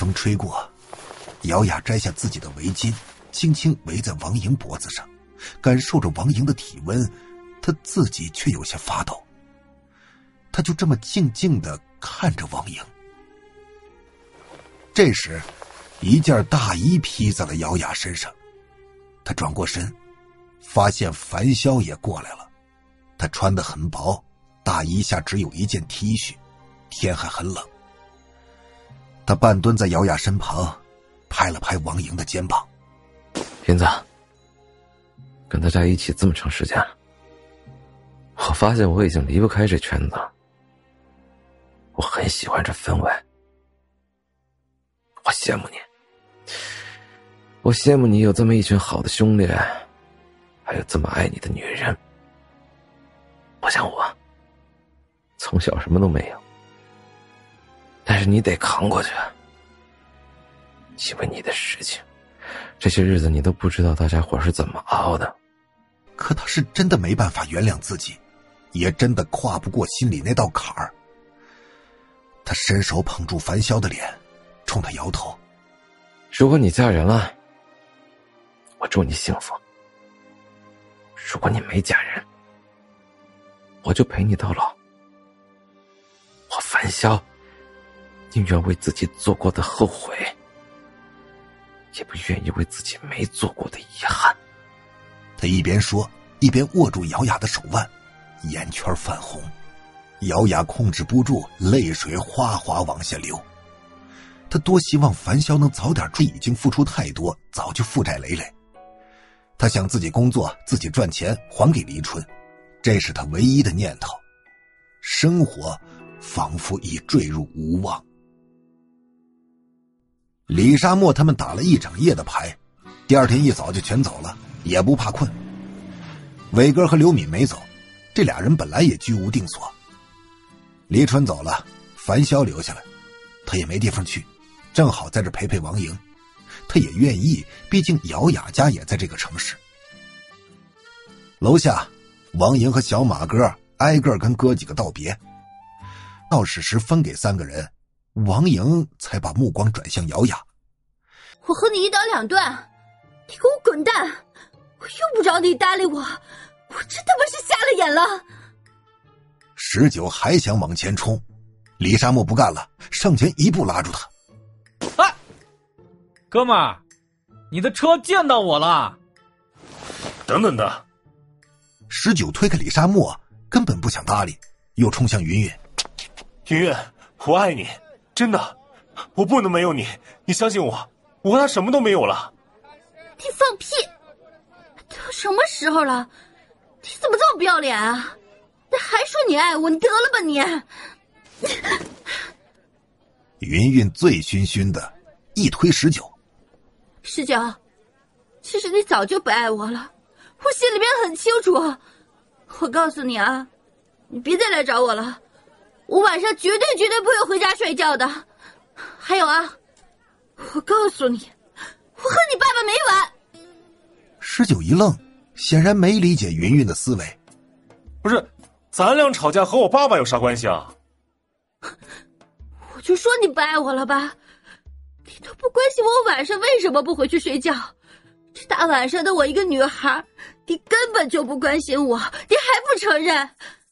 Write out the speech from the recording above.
风吹过，姚雅摘下自己的围巾，轻轻围在王莹脖子上，感受着王莹的体温，她自己却有些发抖。她就这么静静地看着王莹。这时一件大衣披在了姚雅身上，她转过身，发现樊潇也过来了。他穿得很薄，大衣下只有一件 T 恤，天还很冷。他半蹲在姚雅身旁，拍了拍王莹的肩膀。 银子，跟他在一起这么长时间了，我发现我已经离不开这圈子了。我很喜欢这氛围，我羡慕你，我羡慕你有这么一群好的兄弟，还有这么爱你的女人。不像我，从小什么都没有，但是你得扛过去，因为你的事情，这些日子你都不知道大家伙是怎么熬的。 可他是真的没办法原谅自己，也真的跨不过心里那道坎儿。他伸手捧住樊潇的脸，冲他摇头。 如果你嫁人了，我祝你幸福；如果你没嫁人，我就陪你到老。我樊潇宁愿为自己做过的后悔，也不愿意为自己没做过的遗憾。 他一边说，一边握住姚雅的手腕，眼圈泛红。姚雅控制不住，泪水哗哗往下流。他多希望樊潇能早点追，已经付出太多，早就负债累累。他想自己工作，自己赚钱还给黎春，这是他唯一的念头。生活仿佛已坠入无望。李沙漠他们打了一整夜的牌，第二天一早就全走了，也不怕困。伟哥和刘敏没走，这俩人本来也居无定所。黎春走了，樊潇留下来，他也没地方去，正好在这陪陪王莹。他也愿意，毕竟姚雅家也在这个城市。楼下，王莹和小马哥挨个跟哥几个道别。钥匙时分给3个人，王莹才把目光转向姚雅。 我和你一刀两断，你给我滚蛋！我用不着你搭理我，我真他妈是瞎了眼了 ！19还想往前冲，李沙漠不干了，上前一步拉住他。 哎，哥们儿，你的车溅到我了！ 等等的。 19推开李沙漠，根本不想搭理，又冲向云云。 云云，我爱你，真的，我不能没有你，你相信我，我和他什么都没有了。 你放屁！都什么时候了，你怎么这么不要脸啊？你还说你爱我，你得了吧你！ 云云醉醺醺的，一推19。 19，其实你早就不爱我了，我心里面很清楚。我告诉你啊，你别再来找我了，我晚上绝对不会回家睡觉的。还有啊，我告诉你，我和你爸爸没完。 19一愣，显然没理解云云的思维。 不是，咱俩吵架和我爸爸有啥关系啊？ 我就说你不爱我了吧，你都不关心我晚上为什么不回去睡觉。这大晚上的，我一个女孩，你根本就不关心我，你还不承认。